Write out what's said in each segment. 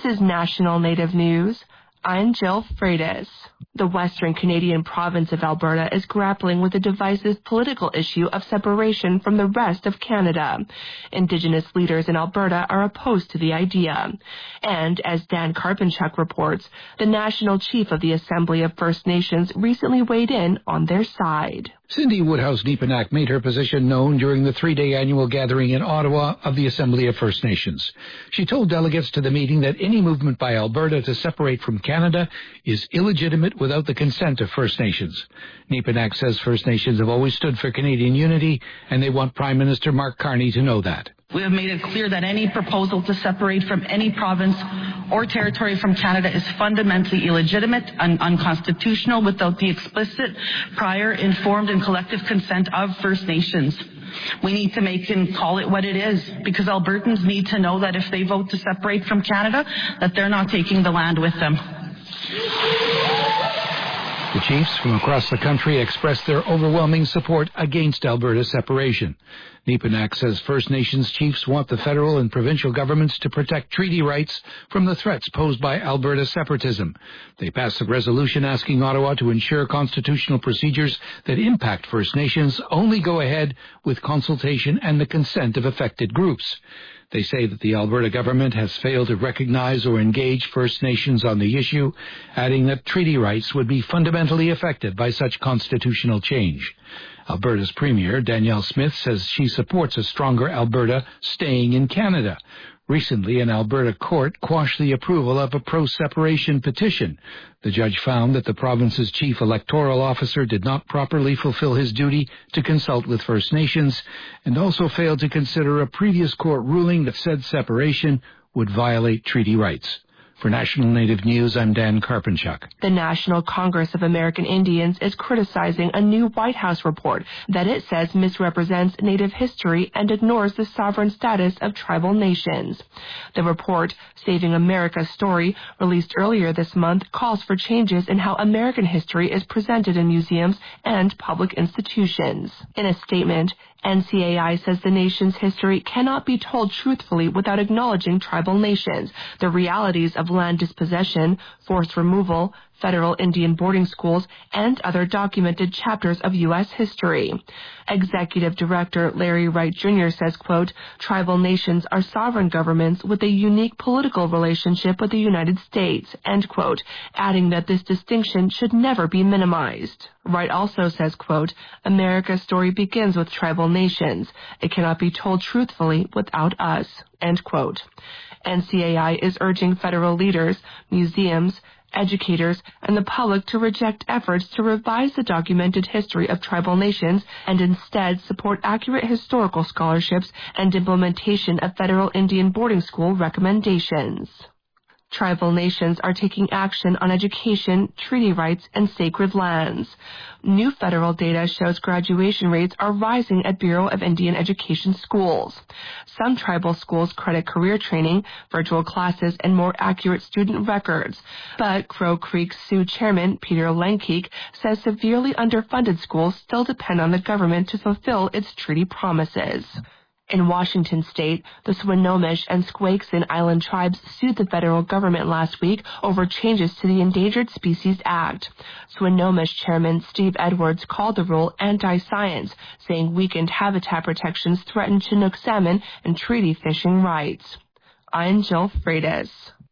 This is National Native News. I'm Jill Freitas. The Western Canadian province of Alberta is grappling with the divisive political issue of separation from the rest of Canada. Indigenous leaders in Alberta are opposed to the idea. And as Dan Karpenchuk reports, the national chief of the Assembly of First Nations recently weighed in on their side. Cindy Woodhouse-Nepenak made her position known during the three-day annual gathering in Ottawa of the Assembly of First Nations. She told delegates to the meeting that any movement by Alberta to separate from Canada is illegitimate without the consent of First Nations. Nepenak says First Nations have always stood for Canadian unity, and they want Prime Minister Mark Carney to know that. We have made it clear that any proposal to separate from any province or territory from Canada is fundamentally illegitimate and unconstitutional without the explicit, prior, informed and collective consent of First Nations. We need to make and call it what it is, because Albertans need to know that if they vote to separate from Canada, that they're not taking the land with them. The chiefs from across the country expressed their overwhelming support against Alberta separation. Nepenak says First Nations chiefs want the federal and provincial governments to protect treaty rights from the threats posed by Alberta separatism. They passed a resolution asking Ottawa to ensure constitutional procedures that impact First Nations only go ahead with consultation and the consent of affected groups. They say that the Alberta government has failed to recognize or engage First Nations on the issue, adding that treaty rights would be fundamentally affected by such constitutional change. Alberta's Premier, Danielle Smith, says she supports a stronger Alberta staying in Canada. Recently, an Alberta court quashed the approval of a pro-separation petition. The judge found that the province's chief electoral officer did not properly fulfill his duty to consult with First Nations and also failed to consider a previous court ruling that said separation would violate treaty rights. For National Native News, I'm Dan Karpenchuk. The National Congress of American Indians is criticizing a new White House report that it says misrepresents Native history and ignores the sovereign status of tribal nations. The report, Saving America's Story, released earlier this month, calls for changes in how American history is presented in museums and public institutions. In a statement, NCAI says the nation's history cannot be told truthfully without acknowledging tribal nations, the realities of land dispossession, forced removal, federal Indian boarding schools, and other documented chapters of U.S. history. Executive Director Larry Wright Jr. says, quote, tribal nations are sovereign governments with a unique political relationship with the United States, end quote, adding that this distinction should never be minimized. Wright also says, quote, America's story begins with tribal nations. It cannot be told truthfully without us, end quote. NCAI is urging federal leaders, museums, educators, and the public to reject efforts to revise the documented history of tribal nations and instead support accurate historical scholarships and implementation of federal Indian boarding school recommendations. Tribal nations are taking action on education, treaty rights, and sacred lands. New federal data shows graduation rates are rising at Bureau of Indian Education schools. Some tribal schools credit career training, virtual classes, and more accurate student records. But Crow Creek Sioux chairman Peter Lenkeek says severely underfunded schools still depend on the government to fulfill its treaty promises. In Washington state, the Swinomish and Squaxin Island tribes sued the federal government last week over changes to the Endangered Species Act. Swinomish Chairman Steve Edwards called the rule anti-science, saying weakened habitat protections threaten Chinook salmon and treaty fishing rights. I'm Jill Freitas.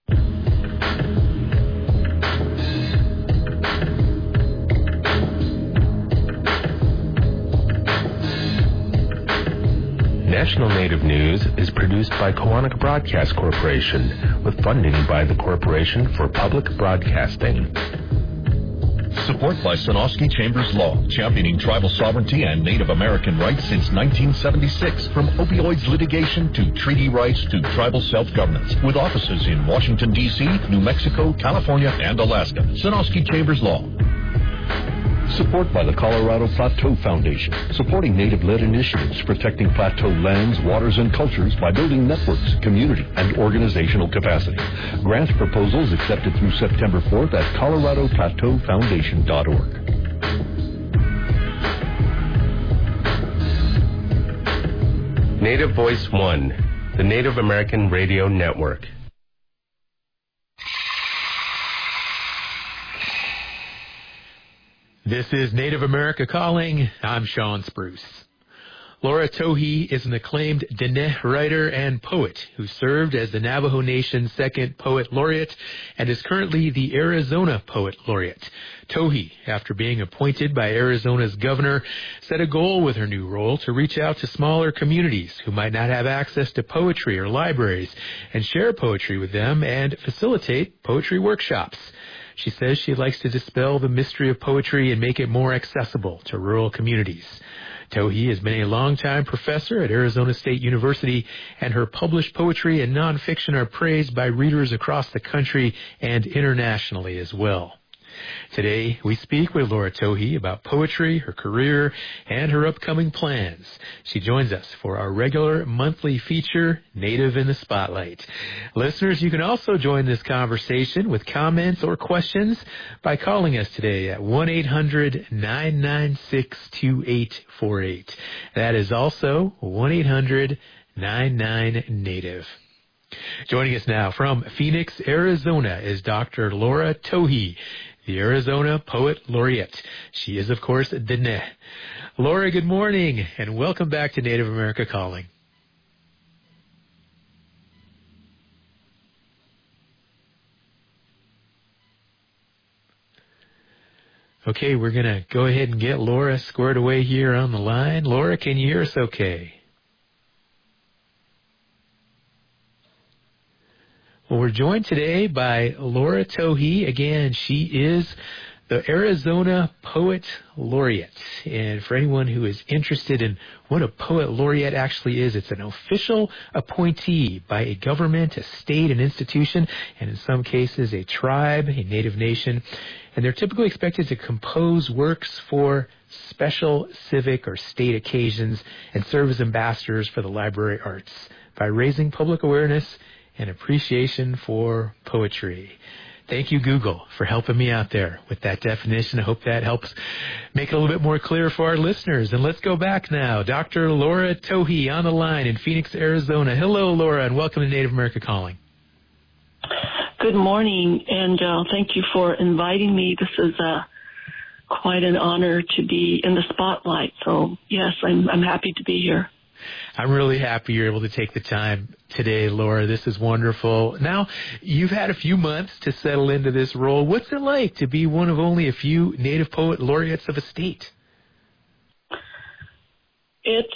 National Native News is produced by Koahnic Broadcast Corporation with funding by the Corporation for Public Broadcasting. Support by Sonosky Chambers Law, championing tribal sovereignty and Native American rights since 1976. From opioids litigation to treaty rights to tribal self-governance. With offices in Washington, D.C., New Mexico, California, and Alaska. Sonosky Chambers Law. Support by the Colorado Plateau Foundation, supporting Native-led initiatives, protecting plateau lands, waters, and cultures by building networks, community, and organizational capacity. Grant proposals accepted through September 4th at coloradoplateaufoundation.org. Native Voice One, the Native American Radio Network. This is Native America Calling. I'm Sean Spruce. Laura Tohe is an acclaimed Diné writer and poet who served as the Navajo Nation's second Poet Laureate and is currently the Arizona Poet Laureate. Tohe, after being appointed by Arizona's governor, set a goal with her new role to reach out to smaller communities who might not have access to poetry or libraries and share poetry with them and facilitate poetry workshops. She says she likes to dispel the mystery of poetry and make it more accessible to rural communities. Tohe has been a longtime professor at Arizona State University, and her published poetry and nonfiction are praised by readers across the country and internationally as well. Today, we speak with Laura Tohe about poetry, her career, and her upcoming plans. She joins us for our regular monthly feature, Native in the Spotlight. Listeners, you can also join this conversation with comments or questions by calling us today at 1-800-996-2848. That is also 1-800-99-NATIVE. Joining us now from Phoenix, Arizona is Dr. Laura Tohe, the Arizona Poet Laureate. She is, of course, Diné. Laura, good morning, and welcome back to Native America Calling. Okay, we're going to go ahead and get Laura squared away here on the line. Laura, can you hear us okay? Well, we're joined today by Laura Tohe. Again, she is the Arizona Poet Laureate. And for anyone who is interested in what a Poet Laureate actually is, it's an official appointee by a government, a state, an institution, and in some cases a tribe, a native nation. And they're typically expected to compose works for special civic or state occasions and serve as ambassadors for the library arts by raising public awareness and appreciation for poetry. Thank you, Google, for helping me out there with that definition. I hope that helps make it a little bit more clear for our listeners. And let's go back now. Dr. Laura Tohe on the line in Phoenix, Arizona. Hello, Laura, and welcome to Native America Calling. Good morning, and thank you for inviting me. This is quite an honor to be in the spotlight. So, yes, I'm happy to be here. I'm really happy you're able to take the time today, Laura. This is wonderful. Now, you've had a few months to settle into this role. What's it like to be one of only a few Native Poet Laureates of a state? It's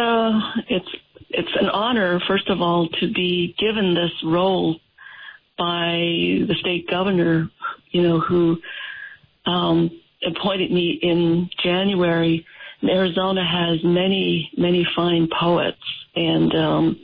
an honor, first of all, to be given this role by the state governor, who appointed me in January. Arizona has many, many fine poets, and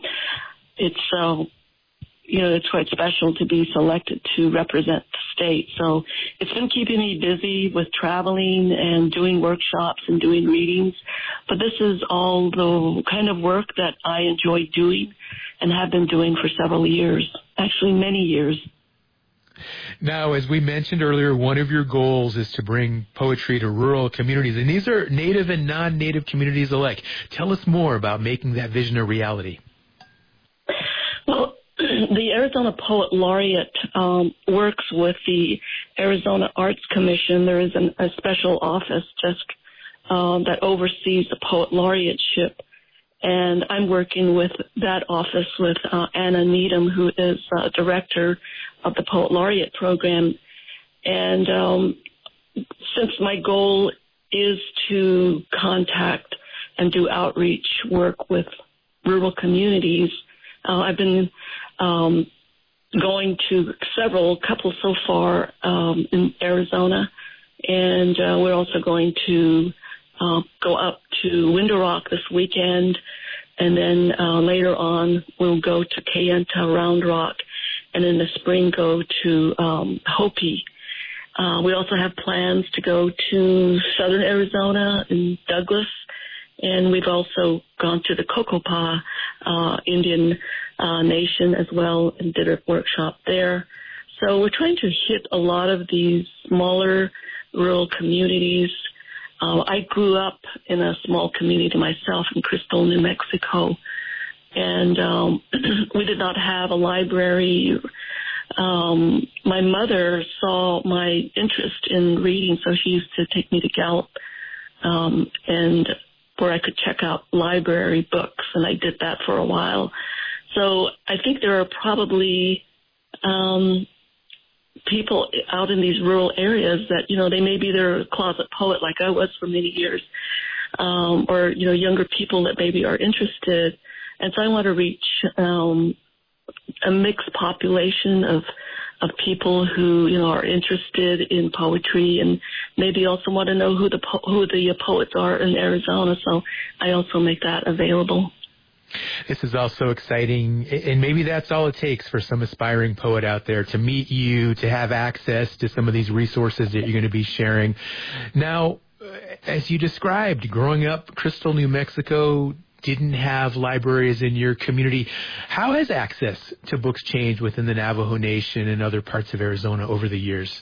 it's quite special to be selected to represent the state. So it's been keeping me busy with traveling and doing workshops and doing readings. But this is all the kind of work that I enjoy doing and have been doing for several years, actually many years. Now, as we mentioned earlier, one of your goals is to bring poetry to rural communities, and these are Native and non-Native communities alike. Tell us more about making that vision a reality. Well, the Arizona Poet Laureate works with the Arizona Arts Commission. There is a special office just that oversees the Poet Laureateship. And I'm working with that office with Anna Needham, who is director of the Poet Laureate program. And since my goal is to contact and do outreach work with rural communities, I've been going to couple so far in Arizona, and we're also going to go up to Window Rock this weekend, and then later on we'll go to Kayenta, Round Rock, and in the spring go to Hopi. We also have plans to go to southern Arizona in Douglas, and we've also gone to the Cocopah Indian Nation as well and did a workshop there. So we're trying to hit a lot of these smaller rural communities. I grew up in a small community myself in Crystal, New Mexico, and we did not have a library my mother saw my interest in reading, so she used to take me to Gallup, and where I could check out library books, and I did that for a while. So I think there are probably people out in these rural areas that, they may be their closet poet like I was for many years, or, younger people that maybe are interested. And so I want to reach a mixed population of people who, are interested in poetry and maybe also want to know who the poets are in Arizona. So I also make that available. This is also exciting, and maybe that's all it takes for some aspiring poet out there to meet you, to have access to some of these resources that you're going to be sharing. Now, as you described, growing up, Crystal, New Mexico didn't have libraries in your community. How has access to books changed within the Navajo Nation and other parts of Arizona over the years?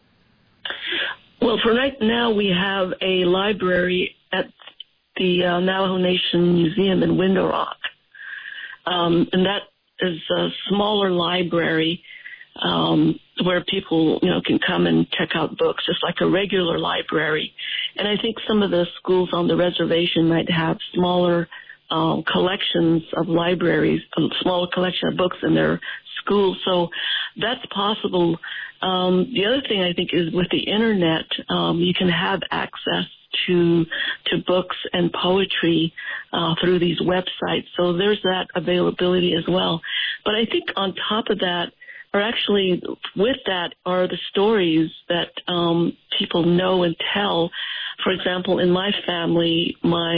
Well, for right now, we have a library at the Navajo Nation Museum in Window Rock. And that is a smaller library where people, can come and check out books, just like a regular library. And I think some of the schools on the reservation might have smaller collections of libraries, a smaller collection of books in their schools. So that's possible. The other thing I think is with the Internet, you can have access to books and poetry through these websites. So there's that availability as well. But I think on top of that, or actually with that, are the stories that people know and tell. For example, in my family,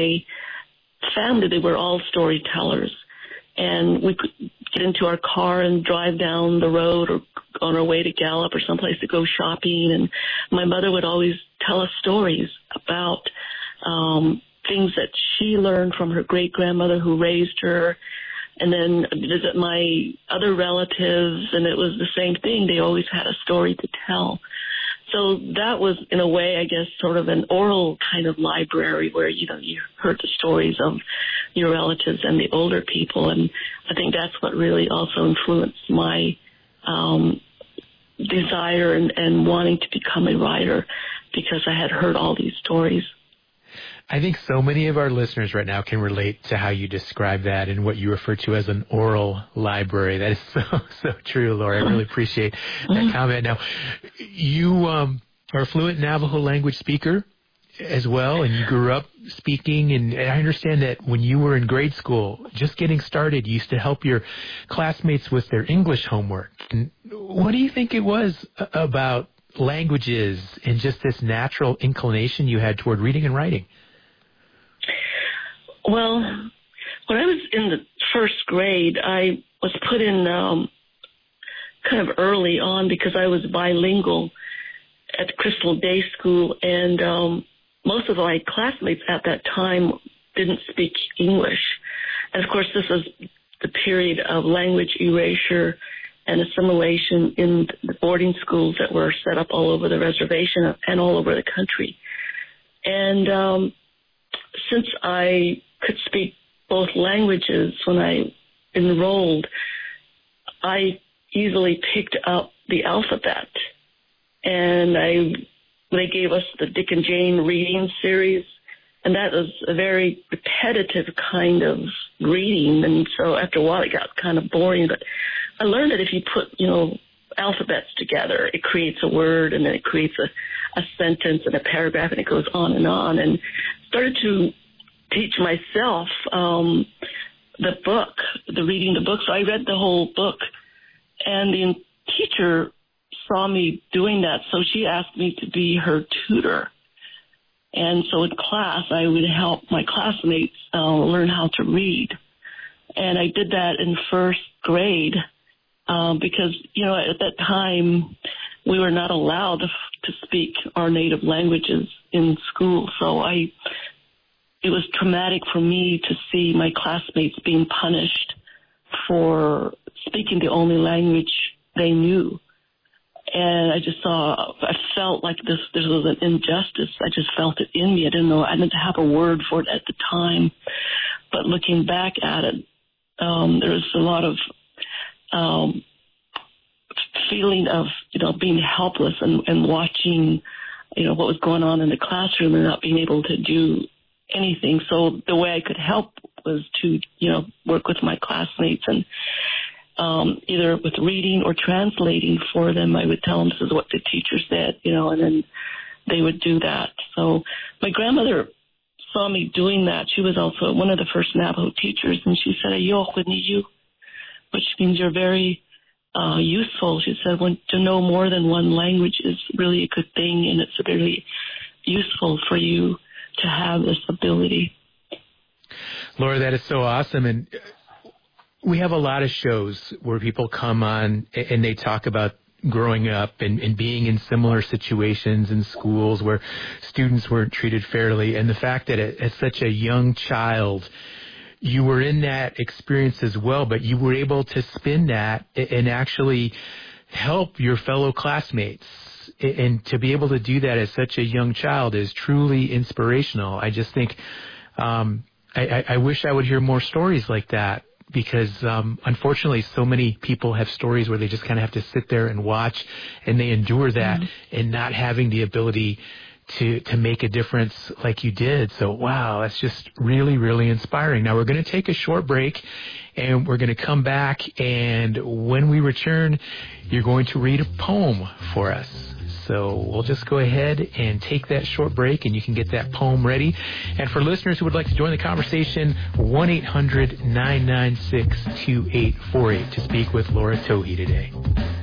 they were all storytellers. And we could get into our car and drive down the road or on our way to Gallup or someplace to go shopping. And my mother would always tell us stories about things that she learned from her great-grandmother who raised her, and then visit my other relatives, and it was the same thing. They always had a story to tell. So that was, in a way, I guess, sort of an oral kind of library where, you heard the stories of your relatives and the older people. And I think that's what really also influenced my desire and wanting to become a writer, because I had heard all these stories. I think so many of our listeners right now can relate to how you describe that and what you refer to as an oral library. That is so true, Laura. I really appreciate that comment. Now, you are a fluent Navajo language speaker as well, and you grew up speaking, and I understand that when you were in grade school, just getting started, you used to help your classmates with their English homework. And what do you think it was about languages and just this natural inclination you had toward reading and writing? Well, when I was in the first grade, I was put in kind of early on because I was bilingual at Crystal Day School, and most of my classmates at that time didn't speak English. And, of course, this was the period of language erasure and assimilation in the boarding schools that were set up all over the reservation and all over the country. And since I could speak both languages when I enrolled, I easily picked up the alphabet. And they gave us the Dick and Jane reading series, and that was a very repetitive kind of reading. And so after a while it got kind of boring, but I learned that if you put, alphabets together, it creates a word, and then it creates a sentence and a paragraph, and it goes on, and started to teach myself reading the book. So I read the whole book, and the teacher saw me doing that, so she asked me to be her tutor. And so in class, I would help my classmates learn how to read. And I did that in first grade because, at that time, we were not allowed to speak our native languages in school. So it was traumatic for me to see my classmates being punished for speaking the only language they knew. And I felt like this was an injustice. I just felt it in me. I didn't have a word for it at the time. But looking back at it, there was a lot of feeling of, being helpless and watching, what was going on in the classroom and not being able to do anything. So the way I could help was to, work with my classmates and either with reading or translating for them. I would tell them this is what the teacher said, and then they would do that. So my grandmother saw me doing that. She was also one of the first Navajo teachers, and she said, which means you're very useful. She said, to know more than one language is really a good thing, and it's really useful for you to have this ability. Laura, that is so awesome. And we have a lot of shows where people come on and they talk about growing up and being in similar situations in schools where students weren't treated fairly. And the fact that as such a young child, you were in that experience as well, but you were able to spin that and actually help your fellow classmates. And to be able to do that as such a young child is truly inspirational. I just think I wish I would hear more stories like that, because unfortunately so many people have stories where they just kind of have to sit there and watch, and they endure that and not having the ability to make a difference like you did. So, wow, that's just really, really inspiring. Now, we're going to take a short break, and we're going to come back, and when we return, you're going to read a poem for us. So we'll just go ahead and take that short break, and you can get that poem ready. And for listeners who would like to join the conversation, 1-800-996-2848 to speak with Laura Tohe today.